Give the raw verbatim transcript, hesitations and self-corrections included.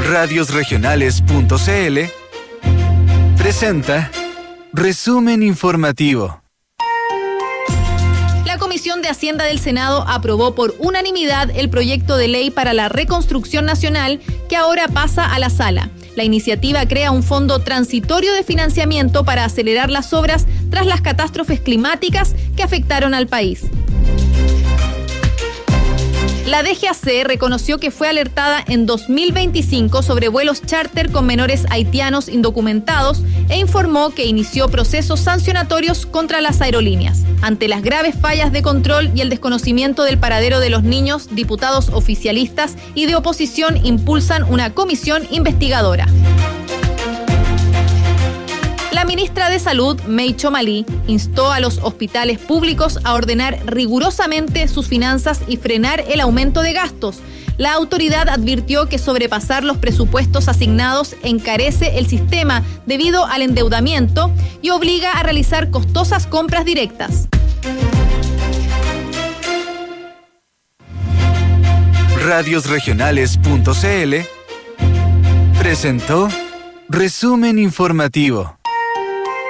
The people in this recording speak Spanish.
radios regionales punto c l presenta Resumen Informativo. La Comisión de Hacienda del Senado aprobó por unanimidad el proyecto de ley para la reconstrucción nacional que ahora pasa a la sala. La iniciativa crea un fondo transitorio de financiamiento para acelerar las obras tras las catástrofes climáticas que afectaron al país. La D G A C reconoció que fue alertada en dos mil veinticinco sobre vuelos charter con menores haitianos indocumentados e informó que inició procesos sancionatorios contra las aerolíneas. Ante las graves fallas de control y el desconocimiento del paradero de los niños, diputados oficialistas y de oposición impulsan una comisión investigadora. La ministra de Salud, May Chomali, instó a los hospitales públicos a ordenar rigurosamente sus finanzas y frenar el aumento de gastos. La autoridad advirtió que sobrepasar los presupuestos asignados encarece el sistema debido al endeudamiento y obliga a realizar costosas compras directas. radios regionales punto c l presentó Resumen Informativo.